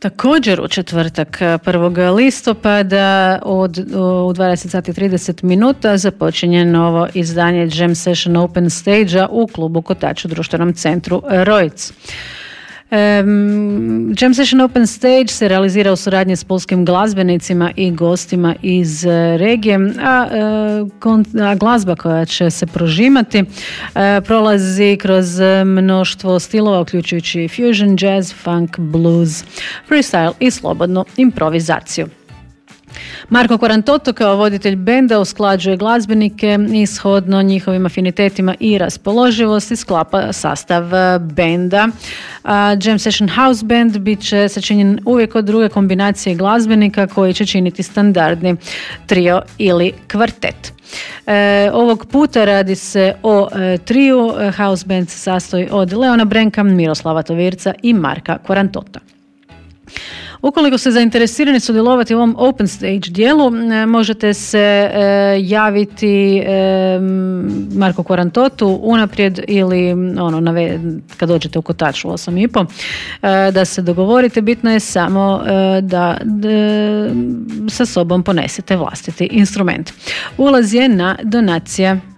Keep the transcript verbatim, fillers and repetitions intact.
Također u četvrtak prvog listopada od, u dvadeset sati i trideset minuta započinje novo izdanje Jam Session Open Stage-a u klubu Kotač u društvenom centru Rojc. Um, Jam Session Open Stage se realizira u suradnji s pulskim glazbenicima i gostima iz uh, regije, a, uh, kon, a glazba koja će se prožimati uh, prolazi kroz mnoštvo stilova uključujući fusion, jazz, funk, blues, freestyle i slobodnu improvizaciju. Marko Quarantotto kao voditelj benda usklađuje glazbenike i shodno njihovim afinitetima i raspoloživosti sklapa sastav benda. A Jam Session House Band bit će sačinjen uvijek od druge kombinacije glazbenika koji će činiti standardni trio ili kvartet. E, ovog puta radi se o e, triju. House Band se sastoji od Leona Brenka, Miroslava Tovirca i Marka Quarantotta. Ukoliko ste zainteresirani sudjelovati u ovom open stage dijelu, možete se e, javiti e, Marko Quarantottu unaprijed ili ono, nave, kad dođete u Kotač u osam i po, e, da se dogovorite. Bitno je samo e, da e, sa sobom ponesete vlastiti instrument. Ulaz je na donacija